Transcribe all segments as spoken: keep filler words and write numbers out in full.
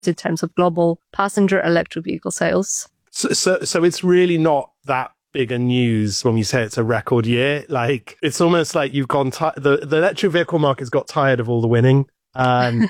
in terms of global passenger electric vehicle sales. So, so, so it's really not that bigger news when we say it's a record year. Like, it's almost like you've gone, ti- the, the electric vehicle market's got tired of all the winning. Um,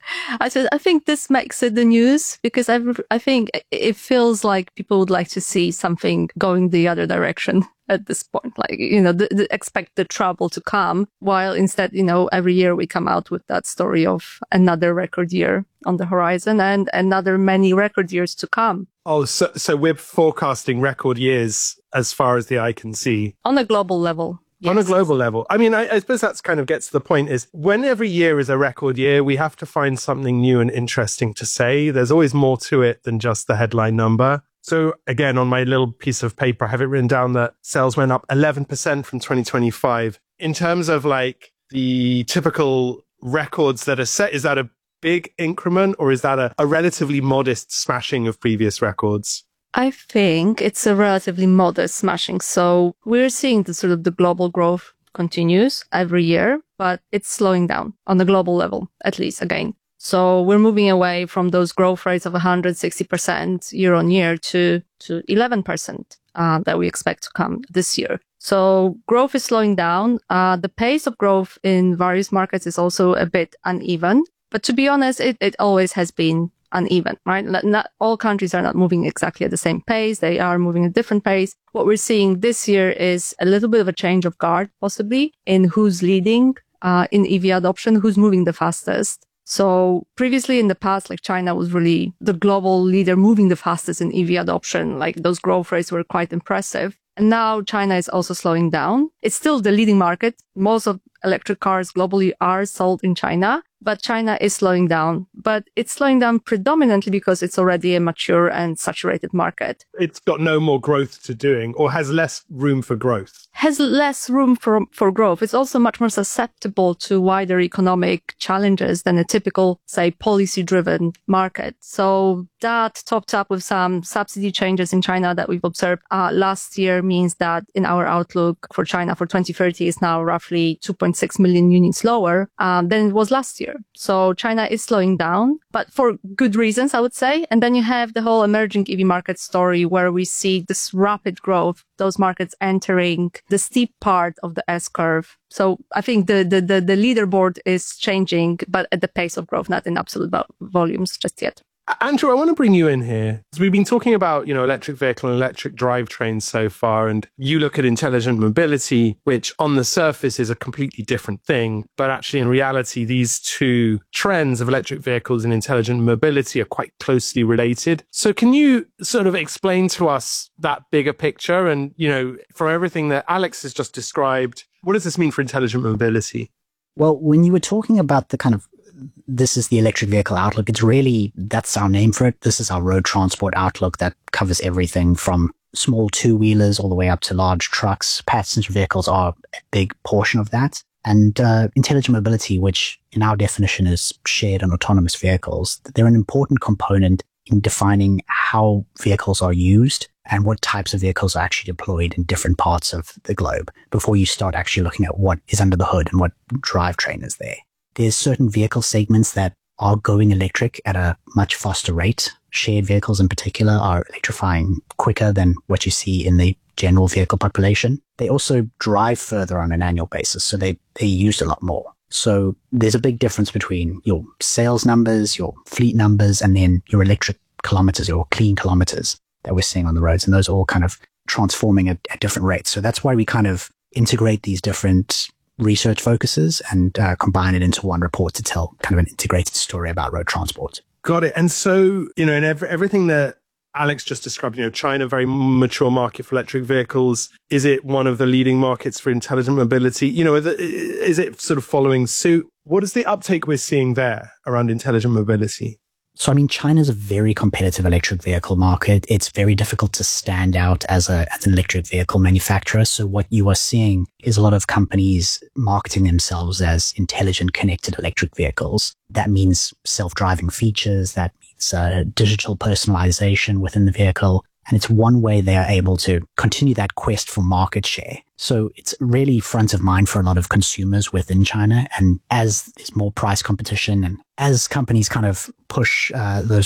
I said, I think this makes it the news because I, I think it feels like people would like to see something going the other direction at this point. Like, you know, the, the expect the trouble to come, while instead, you know, every year we come out with that story of another record year on the horizon and another many record years to come. Oh, so, so we're forecasting record years as far as the eye can see. On a global level. Yes. On a global level. I mean, I, I suppose that's kind of gets to the point is when every year is a record year, we have to find something new and interesting to say. There's always more to it than just the headline number. So again, on my little piece of paper, I have it written down that sales went up eleven percent from twenty twenty-five. In terms of like the typical records that are set, is that a big increment or is that a, a relatively modest smashing of previous records? I think it's a relatively modest smashing. So we're seeing the sort of the global growth continues every year, but it's slowing down on the global level, at least again. So we're moving away from those growth rates of one hundred sixty percent year on year to, to eleven percent uh, that we expect to come this year. So growth is slowing down. Uh, the pace of growth in various markets is also a bit uneven. But to be honest, it, it always has been uneven, right? Not, not all countries are not moving exactly at the same pace. They are moving at a different pace. What we're seeing this year is a little bit of a change of guard, possibly, in who's leading uh, in E V adoption, who's moving the fastest. So previously in the past, like China was really the global leader moving the fastest in E V adoption. Like those growth rates were quite impressive. And now China is also slowing down. It's still the leading market. Most of electric cars globally are sold in China, but China is slowing down. But it's slowing down predominantly because it's already a mature and saturated market. It's got no more growth to doing or has less room for growth. Has less room for, for growth. It's also much more susceptible to wider economic challenges than a typical, say, policy-driven market. So that topped up with some subsidy changes in China that we've observed uh, last year means that in our outlook for China for twenty thirty is now roughly two point six million units lower um, than it was last year. So China is slowing down, but for good reasons, I would say. And then you have the whole emerging E V market story where we see this rapid growth, those markets entering the steep part of the S-curve. So I think the, the, the, the leaderboard is changing, but at the pace of growth, not in absolute vo- volumes just yet. Andrew, I want to bring you in here. We've been talking about, you know, electric vehicle and electric drivetrains so far, and you look at intelligent mobility, which on the surface is a completely different thing. But actually, in reality, these two trends of electric vehicles and intelligent mobility are quite closely related. So can you sort of explain to us that bigger picture? And, you know, for everything that Alex has just described, what does this mean for intelligent mobility? Well, when you were talking about the kind of this is the electric vehicle outlook, it's really, that's our name for it. This is our road transport outlook that covers everything from small two-wheelers all the way up to large trucks. Passenger vehicles are a big portion of that. And uh, intelligent mobility, which in our definition is shared and autonomous vehicles, they're an important component in defining how vehicles are used and what types of vehicles are actually deployed in different parts of the globe before you start actually looking at what is under the hood and what drivetrain is there. There's certain vehicle segments that are going electric at a much faster rate. Shared vehicles in particular are electrifying quicker than what you see in the general vehicle population. They also drive further on an annual basis, so they, they're used a lot more. So there's a big difference between your sales numbers, your fleet numbers, and then your electric kilometers, your clean kilometers that we're seeing on the roads. And those are all kind of transforming at, at different rates. So that's why we kind of integrate these different research focuses and uh, combine it into one report to tell kind of an integrated story about road transport. Got it. And so, you know, in every, everything that Alex just described, you know, China, very mature market for electric vehicles. Is it one of the leading markets for intelligent mobility? You know, is it sort of following suit? What is the uptake we're seeing there around intelligent mobility? So, I mean, China's a very competitive electric vehicle market. It's very difficult to stand out as a as an electric vehicle manufacturer. So what you are seeing is a lot of companies marketing themselves as intelligent, connected electric vehicles. That means self-driving features. That means uh, digital personalization within the vehicle. And it's one way they are able to continue that quest for market share. So it's really front of mind for a lot of consumers within China. And as there's more price competition and as companies kind of push uh, those